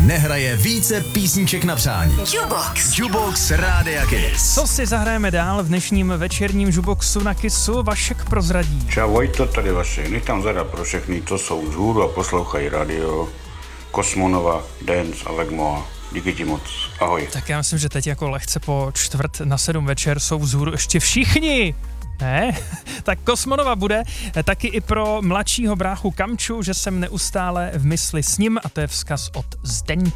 nehraje více písniček na přání. Jukebox Rádia Kiss. Co si zahrajeme dál v dnešním večerním Juboxu na Kissu? Vašek prozradí. Čau, Vojto, tady Vašek. Nech tam zadat pro všechny, co jsou vzhůru a poslouchají radio. Kosmonova, Dance a Legmoa. Díky ti moc. Ahoj. Tak já myslím, že teď jako lehce po 6:45 večer jsou vzhůru ještě všichni. Ne? Tak Kosmonova bude taky i pro mladšího bráchu Kamču, že jsem neustále v mysli s ním, a to je vzkaz od Zdeňka.